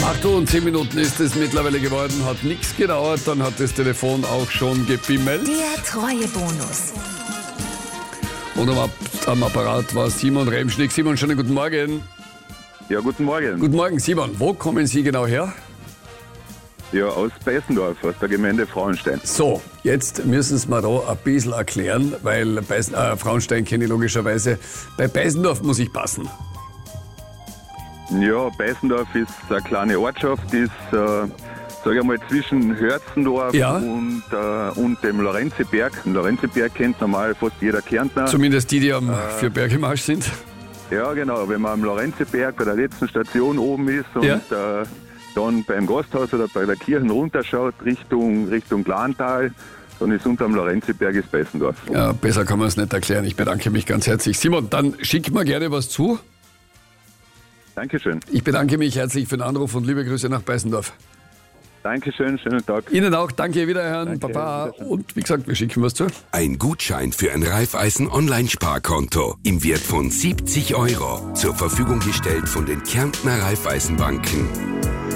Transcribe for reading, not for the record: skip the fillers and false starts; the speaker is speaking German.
8:10 ist es mittlerweile geworden, hat nichts gedauert, dann hat das Telefon auch schon gebimmelt. Der Treuebonus. Und am Apparat war Simon Remschnick. Simon, schönen guten Morgen. Ja, guten Morgen. Guten Morgen, Simon. Wo kommen Sie genau her? Ja, aus Beißendorf, aus der Gemeinde Frauenstein. So, jetzt müssen Sie mir da ein bisschen erklären, weil Frauenstein kenne ich logischerweise. Bei Beißendorf muss ich passen. Ja, Beißendorf ist eine kleine Ortschaft, ist, sage ich mal, zwischen Hörzendorf Ja. und dem Lorenziberg. Den Lorenziberg kennt normal fast jeder Kärntner. Zumindest die für Berg im Arsch sind. Ja, genau, wenn man am Lorenziberg bei der letzten Station oben ist und Ja. dann beim Gasthaus oder bei der Kirche runterschaut, Richtung Glantal, dann ist unterm Lorenziberg ist Beißendorf. Ja, besser kann man es nicht erklären. Ich bedanke mich ganz herzlich. Simon, dann schick mir gerne was zu. Dankeschön. Ich bedanke mich herzlich für den Anruf und liebe Grüße nach Beißendorf. Dankeschön, schönen Tag. Ihnen auch, danke, wiederhören, Danke, Baba. wiedersehen. Und wie gesagt, wir schicken was zu. Ein Gutschein für ein Raiffeisen-Online-Sparkonto im Wert von 70 €. Zur Verfügung gestellt von den Kärntner Raiffeisenbanken.